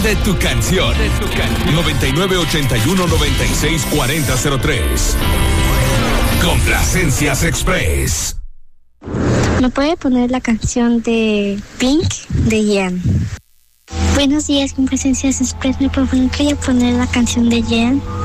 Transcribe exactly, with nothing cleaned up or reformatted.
Pide tu canción. noventa y nueve ochenta y uno noventa y seis cuarenta cero tres. Complacencias Express. ¿Me puede poner la canción de Pink de Ian? Buenos días, Complacencias Express. ¿Me puede poner, poner la canción de Ian?